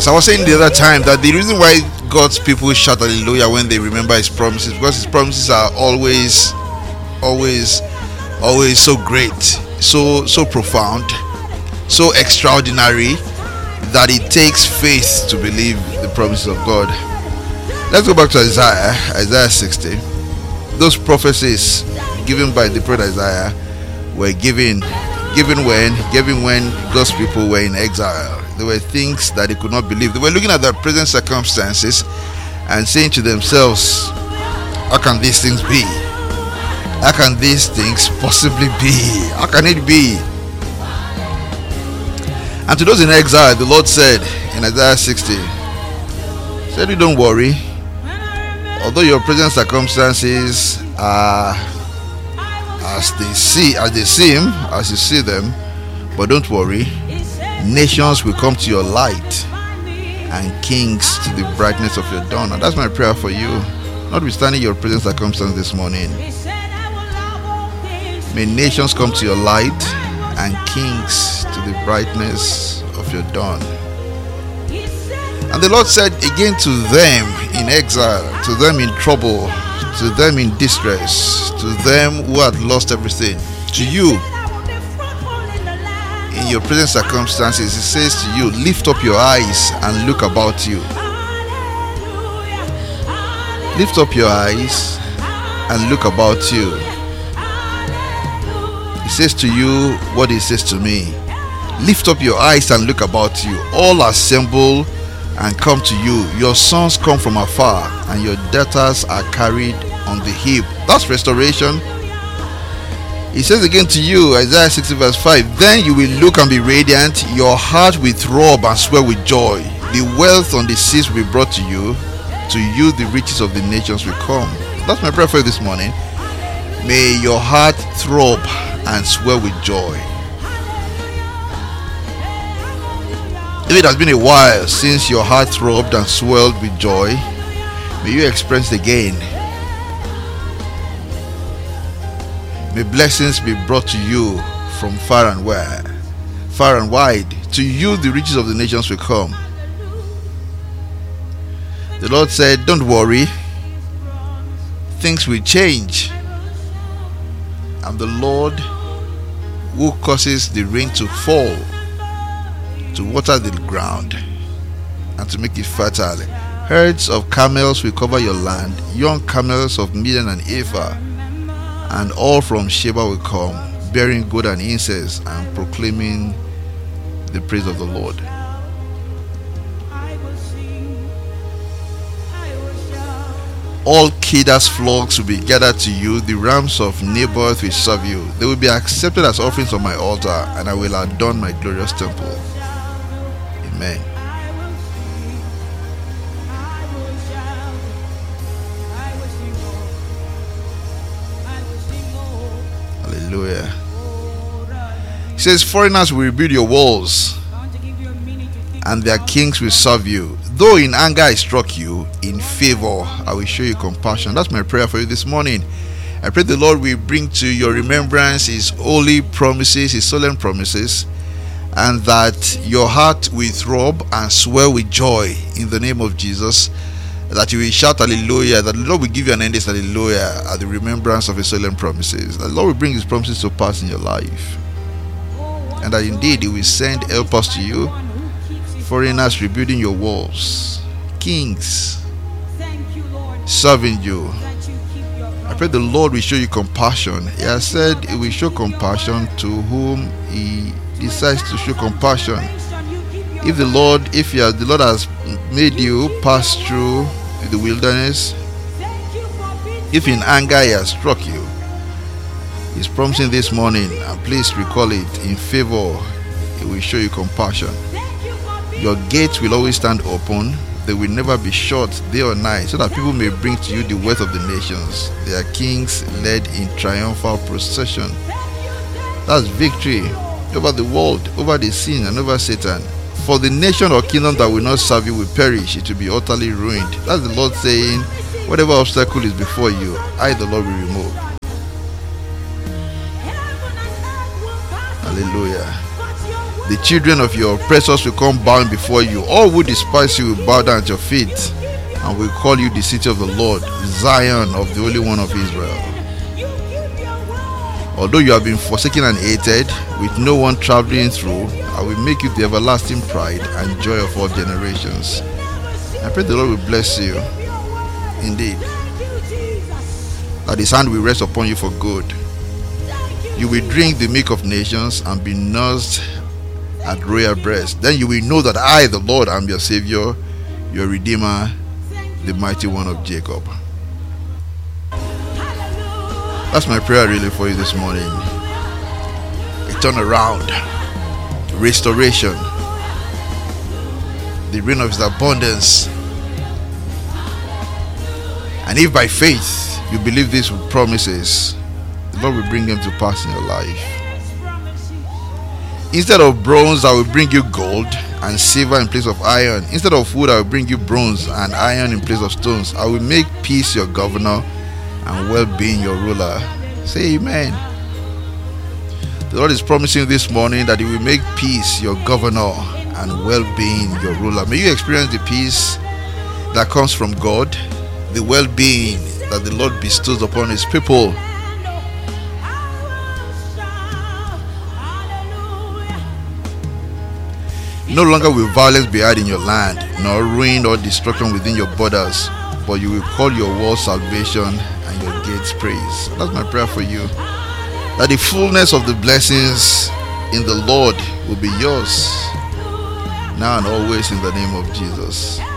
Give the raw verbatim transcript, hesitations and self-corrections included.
promises. I was saying the other time that the reason why God's people shout hallelujah when they remember his promises, because his promises are always always always so great, so so profound, so extraordinary, that it takes faith to believe the promises of God. Let's go back to Isaiah, Isaiah sixty. Those prophecies given by the prophet Isaiah were given given when given when God's people were in exile. There were things that they could not believe. They were looking at their present circumstances and saying to themselves, how can these things be? How can these things possibly be? How can it be? And to those in exile, the Lord said in Isaiah sixty, said, you don't worry. Although your present circumstances are as they see, as they seem, as you see them, but don't worry. Nations will come to your light, and kings to the brightness of your dawn. And that's my prayer for you, notwithstanding your present circumstance this morning. May nations come to your light, and kings to the brightness of your dawn. And the Lord said again to them in exile, to them in trouble, to them in distress, to them who had lost everything, to you in your present circumstances, he says to you, lift up your eyes and look about you. Lift up your eyes and look about you. He says to you what he says to me. Lift up your eyes and look about you. All assemble and come to you. Your sons come from afar, and your daughters are carried on the hip. That's restoration. He says again to you, Isaiah sixty verse five, then you will look and be radiant, your heart will throb and swell with joy. The wealth on the seas will be brought to you. To you the riches of the nations will come. That's my prayer for you this morning. May your heart throb and swell with joy. If it has been a while since your heart throbbed and swelled with joy, may you experience it again. May blessings be brought to you from far and wide, far and wide. To you the riches of the nations will come. The Lord said, don't worry, things will change. I'm the Lord who causes the rain to fall, to water the ground, and to make it fertile. Herds of camels will cover your land, young camels of Midian and Ephah, and all from Sheba will come, bearing gold and incense and proclaiming the praise of the Lord. All Kedar's flocks will be gathered to you, the rams of Naboth will serve you. They will be accepted as offerings on my altar, and I will adorn my glorious temple. Amen. Hallelujah. He says, foreigners will rebuild your walls, and their kings will serve you. Though in anger I struck you, in favor I will show you compassion. That's my prayer for you this morning. I pray the Lord will bring to your remembrance his holy promises, his solemn promises, and that your heart will throb and swell with joy in the name of Jesus. That you will shout hallelujah, that the Lord will give you an endless hallelujah at the remembrance of his solemn promises. That the Lord will bring his promises to pass in your life, and that indeed he will send helpers to you, foreigners rebuilding your walls, kings serving you. I pray the Lord will show you compassion. He has said he will show compassion to whom he decides to show compassion. If the Lord, if you are, the Lord has made you pass through the wilderness, if in anger he has struck you, he's promising this morning, and please recall it, in favor he will show you compassion. Your gates will always stand open, they will never be shut day or night, so that people may bring to you the wealth of the nations, their kings led in triumphal procession. That's victory over the world, over the sin, and over Satan. For the nation or kingdom that will not serve you will perish, it will be utterly ruined. That's the Lord saying, whatever obstacle is before you, I the Lord will remove. Hallelujah. The children of your oppressors will come bowing before you. All who despise you will bow down at your feet, and will call you the city of the Lord, Zion of the Holy One of Israel. Although you have been forsaken and hated, with no one traveling through, I will make you the everlasting pride and joy of all generations. I pray the Lord will bless you indeed, that his hand will rest upon you for good. You will drink the milk of nations and be nursed at royal breast. Then you will know that I, the Lord, am your Savior, your Redeemer, the mighty one of Jacob. That's my prayer really for you this morning. A turnaround, restoration, the rain of his abundance. And if by faith you believe these promises, the Lord will bring them to pass in your life. Instead of bronze, I will bring you gold, and silver in place of iron. Instead of wood, I will bring you bronze and iron in place of stones. I will make peace your governor and well-being your ruler. Say amen. The Lord is promising this morning that he will make peace your governor and well-being your ruler. May you experience the peace that comes from God, the well-being that the Lord bestows upon his people. No longer will violence be had in your land, nor ruin or destruction within your borders, but you will call your walls salvation and your gates praise. That's my prayer for you, that the fullness of the blessings in the Lord will be yours, now and always, in the name of Jesus.